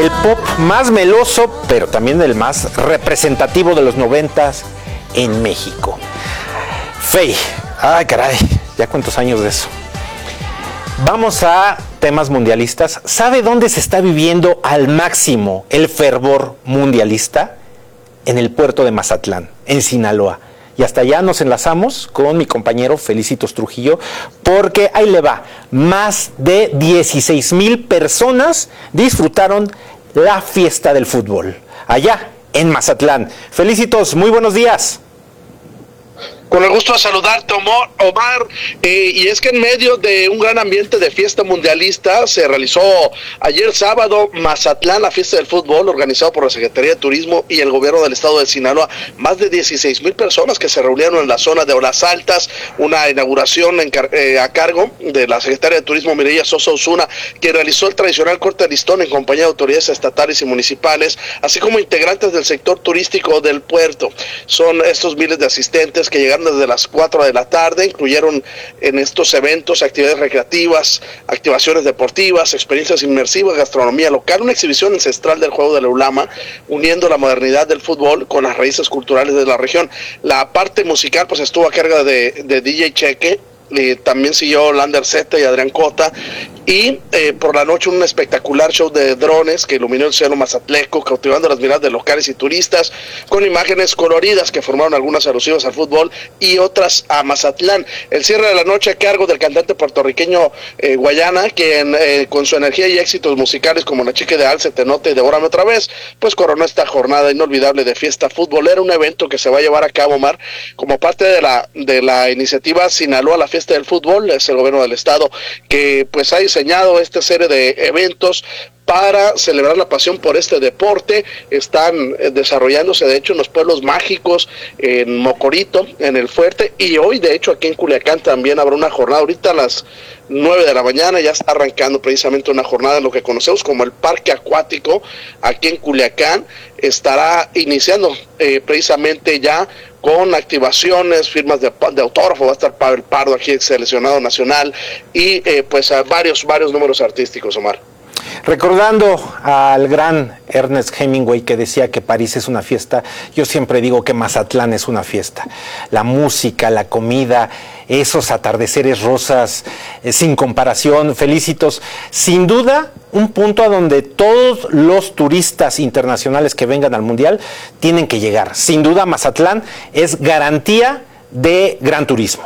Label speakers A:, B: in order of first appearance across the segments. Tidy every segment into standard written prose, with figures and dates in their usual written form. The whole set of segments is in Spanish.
A: el pop más meloso, pero también el más representativo de los 90s en México. Fey, ay caray, ya cuántos años de eso. Vamos a temas mundialistas. ¿Sabe dónde se está viviendo al máximo el fervor mundialista? En el puerto de Mazatlán, en Sinaloa. Y hasta allá nos enlazamos con mi compañero Felicitos Trujillo, porque ahí le va, más de 16,000 personas disfrutaron la fiesta del fútbol, allá en Mazatlán. Felicitos, muy buenos días.
B: Con el gusto de saludarte, Omar, y es que en medio de un gran ambiente de fiesta mundialista se realizó ayer sábado Mazatlán, la fiesta del fútbol, organizado por la Secretaría de Turismo y el gobierno del estado de Sinaloa. Más de 16,000 personas que se reunieron en la zona de Olas Altas, una inauguración a cargo de la Secretaria de Turismo Mireya Sosa Osuna, que realizó el tradicional corte de listón en compañía de autoridades estatales y municipales, así como integrantes del sector turístico del puerto. Son estos miles de asistentes que llegaron desde las 4 de la tarde, incluyeron en estos eventos actividades recreativas, activaciones deportivas, experiencias inmersivas, gastronomía local, una exhibición ancestral del juego de la ulama, uniendo la modernidad del fútbol con las raíces culturales de la región. La parte musical pues estuvo a cargo de DJ Cheque, también siguió Lander Z y Adrián Cota, y por la noche un espectacular show de drones que iluminó el cielo mazatleco, cautivando las miradas de locales y turistas, con imágenes coloridas que formaron algunas alusivas al fútbol y otras a Mazatlán. El cierre de la noche a cargo del cantante puertorriqueño Guayana, quien con su energía y éxitos musicales como La Chica Ideal, Se Te Nota y Devórame Otra Vez, pues coronó esta jornada inolvidable de fiesta futbolera, un evento que se va a llevar a cabo, Omar, como parte de la iniciativa Sinaloa, la fiesta del fútbol. Es el gobierno del estado que pues ha diseñado esta serie de eventos para celebrar la pasión por este deporte. Están desarrollándose de hecho en los pueblos mágicos, en Mocorito, en el Fuerte, y hoy de hecho aquí en Culiacán también habrá una jornada. Ahorita a las 9 de la mañana ya está arrancando precisamente una jornada en lo que conocemos como el Parque Acuático. Aquí en Culiacán estará iniciando precisamente ya con activaciones, firmas de autógrafo. Va a estar Pavel Pardo aquí, seleccionado nacional, y pues a varios números artísticos, Omar.
A: Recordando al gran Ernest Hemingway, que decía que París es una fiesta, yo siempre digo que Mazatlán es una fiesta. La música, la comida, esos atardeceres rosas, sin comparación. Felicitos, sin duda un punto a donde todos los turistas internacionales que vengan al Mundial tienen que llegar. Sin duda Mazatlán es garantía de gran turismo.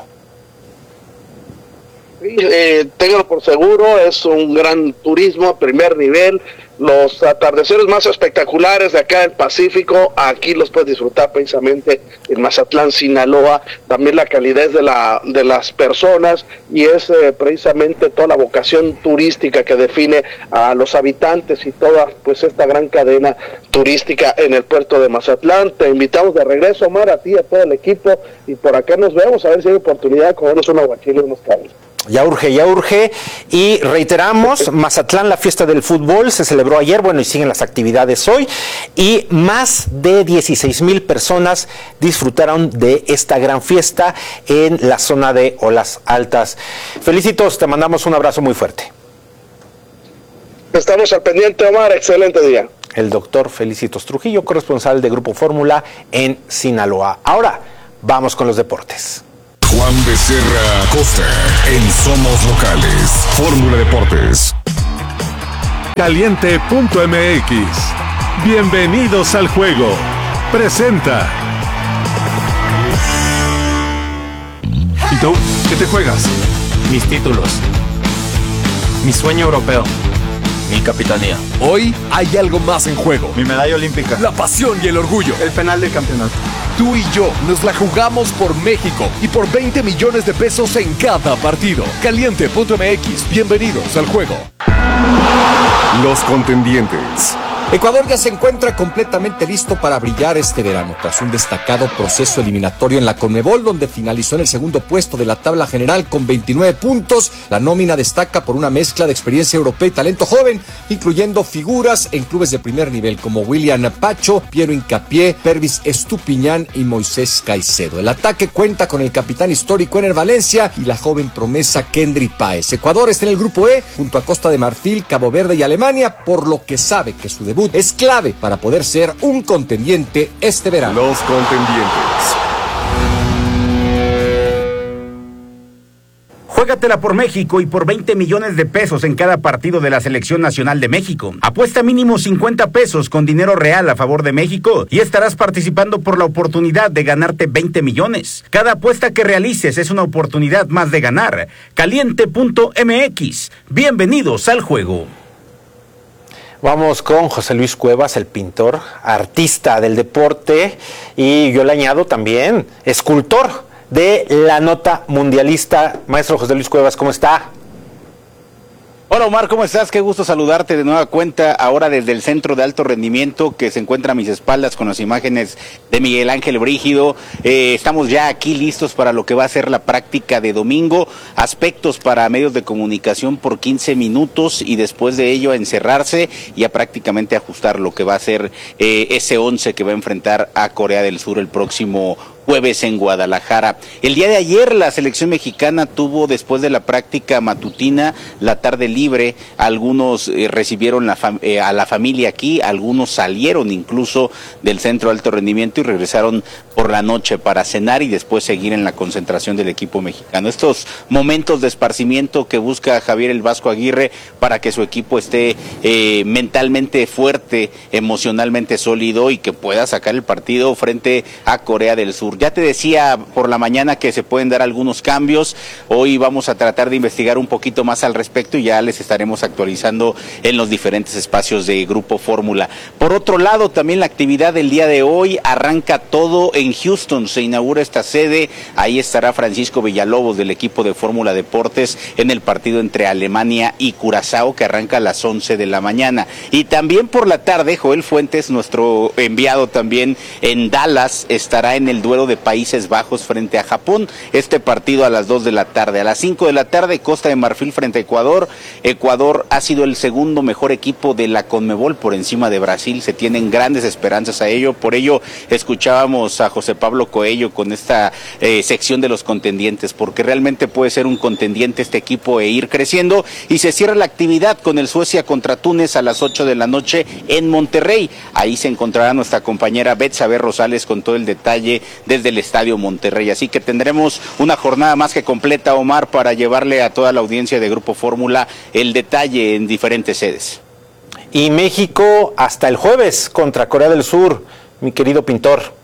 B: Ténganlo por seguro, es un gran turismo a primer nivel. Los atardeceres más espectaculares de acá del Pacífico, aquí los puedes disfrutar precisamente en Mazatlán, Sinaloa. También la calidez de las personas, y es precisamente toda la vocación turística que define a los habitantes y toda pues esta gran cadena turística en el puerto de Mazatlán. Te invitamos de regreso, Omar, a ti y a todo el equipo, y por acá nos vemos, a ver si hay oportunidad de comernos un aguachile y unos caldos.
A: Ya urge, y reiteramos, Mazatlán, la fiesta del fútbol, se celebró ayer, bueno, y siguen las actividades hoy, y más de 16,000 personas disfrutaron de esta gran fiesta en la zona de Olas Altas. Felicitos, te mandamos un abrazo muy fuerte.
B: Estamos al pendiente, Omar, excelente día.
A: El doctor Felicitos Trujillo, corresponsal de Grupo Fórmula en Sinaloa. Ahora, vamos con los deportes.
C: Juan Becerra Acosta en Somos Locales. Fórmula Deportes.
D: Caliente.mx. Bienvenidos al juego. Presenta. ¿Y tú? ¿Qué te juegas?
E: Mis títulos. Mi sueño europeo. Mi capitanía.
C: Hoy hay algo más en juego.
F: Mi medalla olímpica.
C: La pasión y el orgullo.
F: El penal del campeonato.
C: Tú y yo nos la jugamos por México y por 20 millones de pesos en cada partido. Caliente.mx. Bienvenidos al juego. Los contendientes. Ecuador ya se encuentra completamente listo para brillar este verano, tras un destacado proceso eliminatorio en la Conmebol, donde finalizó en el segundo puesto de la tabla general con 29 puntos. La nómina destaca por una mezcla de experiencia europea y talento joven, incluyendo figuras en clubes de primer nivel como William Pacho, Piero Hincapié, Pervis Estupiñán y Moisés Caicedo. El ataque cuenta con el capitán histórico Ener Valencia y la joven promesa Kendry Páez. Ecuador está en el grupo E, junto a Costa de Marfil, Cabo Verde y Alemania, por lo que sabe que su debut es clave para poder ser un contendiente este verano.
D: Los contendientes.
F: Juégatela por México y por 20 millones de pesos en cada partido de la Selección Nacional de México. Apuesta mínimo 50 pesos con dinero real a favor de México y estarás participando por la oportunidad de ganarte 20 millones. Cada apuesta que realices es una oportunidad más de ganar. Caliente.mx. Bienvenidos al juego.
A: Vamos con José Luis Cuevas, el pintor, artista del deporte, y yo le añado también escultor de la nota mundialista. Maestro José Luis Cuevas, ¿cómo está?
G: Hola Omar, ¿cómo estás? Qué gusto saludarte de nueva cuenta, ahora desde el Centro de Alto Rendimiento que se encuentra a mis espaldas con las imágenes de Miguel Ángel Brígido. Estamos ya aquí listos para lo que va a ser la práctica de domingo, aspectos para medios de comunicación por 15 minutos y después de ello a encerrarse y a prácticamente ajustar lo que va a ser ese 11 que va a enfrentar a Corea del Sur el próximo jueves en Guadalajara. El día de ayer la selección mexicana tuvo, después de la práctica matutina, la tarde libre. Algunos recibieron a la familia aquí, algunos salieron incluso del Centro de Alto Rendimiento y regresaron por la noche para cenar y después seguir en la concentración del equipo mexicano. Estos momentos de esparcimiento que busca Javier el Vasco Aguirre para que su equipo esté mentalmente fuerte, emocionalmente sólido y que pueda sacar el partido frente a Corea del Sur. Ya te decía por la mañana que se pueden dar algunos cambios. Hoy vamos a tratar de investigar un poquito más al respecto y ya les estaremos actualizando en los diferentes espacios de Grupo Fórmula. Por otro lado, también la actividad del día de hoy arranca todo en Houston. Se inaugura esta sede. Ahí estará Francisco Villalobos del equipo de Fórmula Deportes en el partido entre Alemania y Curazao, que arranca a las 11 de la mañana. Y también por la tarde, Joel Fuentes, nuestro enviado también en Dallas, estará en el duelo de Países Bajos frente a Japón. Este partido a las 2 de la tarde. A las 5 de la tarde, Costa de Marfil frente a Ecuador. Ecuador ha sido el segundo mejor equipo de la Conmebol por encima de Brasil. Se tienen grandes esperanzas a ello. Por ello, escuchábamos a José Pablo Coello con esta sección de los contendientes, porque realmente puede ser un contendiente este equipo e ir creciendo. Y se cierra la actividad con el Suecia contra Túnez a las 8 de la noche en Monterrey. Ahí se encontrará nuestra compañera Betsabe Rosales con todo el detalle desde el Estadio Monterrey. Así que tendremos una jornada más que completa, Omar, para llevarle a toda la audiencia de Grupo Fórmula el detalle en diferentes sedes.
A: Y México hasta el jueves contra Corea del Sur, mi querido pintor.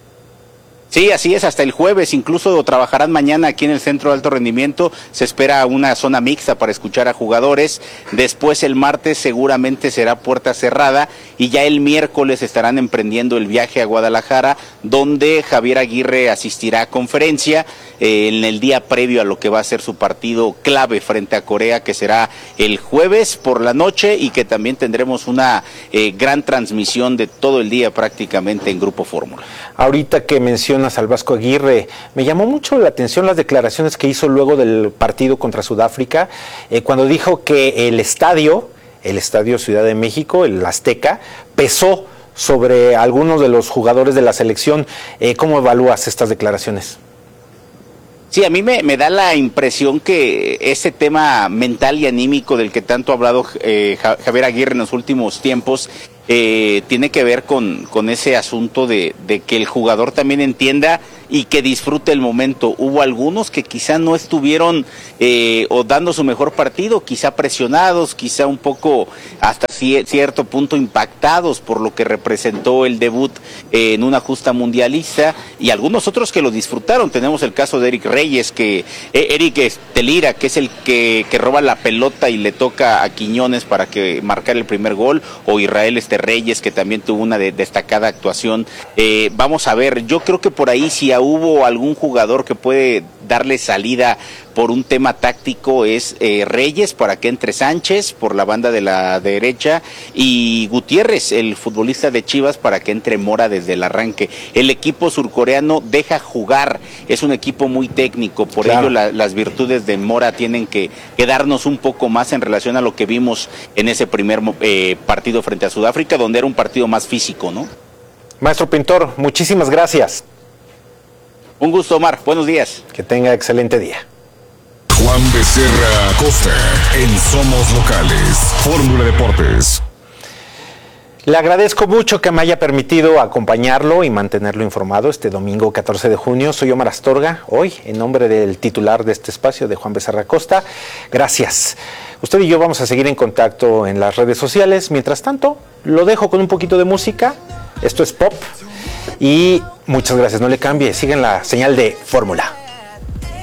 G: Sí, así es, hasta el jueves, incluso trabajarán mañana aquí en el Centro de Alto Rendimiento. Se espera una zona mixta para escuchar a jugadores. Después el martes seguramente será puerta cerrada y ya el miércoles estarán emprendiendo el viaje a Guadalajara, donde Javier Aguirre asistirá a conferencia en el día previo a lo que va a ser su partido clave frente a Corea, que será el jueves por la noche y que también tendremos una gran transmisión de todo el día prácticamente en Grupo Fórmula.
A: Ahorita que mencionas al Vasco Aguirre, me llamó mucho la atención las declaraciones que hizo luego del partido contra Sudáfrica, cuando dijo que el estadio Ciudad de México, el Azteca, pesó sobre algunos de los jugadores de la selección. ¿Cómo evalúas estas declaraciones?
G: Sí, a mí me da la impresión que ese tema mental y anímico del que tanto ha hablado Javier Aguirre en los últimos tiempos tiene que ver con ese asunto de que el jugador también entienda y que disfrute el momento. Hubo algunos que quizá no estuvieron o dando su mejor partido, quizá presionados, quizá un poco hasta cierto punto impactados por lo que representó el debut en una justa mundialista, y algunos otros que lo disfrutaron. Tenemos el caso de Eric Reyes, Eric Telira, que es el que roba la pelota y le toca a Quiñones para que marcar el primer gol, o Israel Reyes, que también tuvo una destacada actuación. Vamos a ver, yo creo que por ahí si duda, ¿hubo algún jugador que puede darle salida por un tema táctico? Es Reyes para que entre Sánchez por la banda de la derecha y Gutiérrez, el futbolista de Chivas, para que entre Mora desde el arranque. El equipo surcoreano deja jugar, es un equipo muy técnico, por ello las virtudes de Mora tienen que darnos un poco más en relación a lo que vimos en ese primer partido frente a Sudáfrica, donde era un partido más físico, ¿no?
A: Maestro Pintor, muchísimas gracias.
G: Un gusto, Omar. Buenos días.
A: Que tenga excelente día.
H: Juan Becerra Acosta en Somos Locales, Fórmula Deportes.
A: Le agradezco mucho que me haya permitido acompañarlo y mantenerlo informado este domingo 14 de junio. Soy Omar Astorga, hoy en nombre del titular de este espacio, de Juan Becerra Acosta. Gracias. Usted y yo vamos a seguir en contacto en las redes sociales. Mientras tanto, lo dejo con un poquito de música. Esto es pop. Y muchas gracias, no le cambie. Sigan la señal de Fórmula.